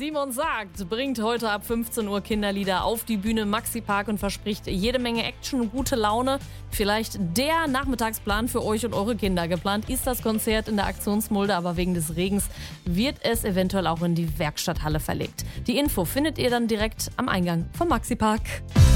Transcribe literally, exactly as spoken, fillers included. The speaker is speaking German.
Simon Sagt bringt heute ab fünfzehn Uhr Kinderlieder auf die Bühne im Maxi-Park und verspricht jede Menge Action und gute Laune. Vielleicht der Nachmittagsplan für euch und eure Kinder. Geplant ist das Konzert in der Aktionsmulde, aber wegen des Regens wird es eventuell auch in die Werkstatthalle verlegt. Die Info findet ihr dann direkt am Eingang vom Maxi-Park.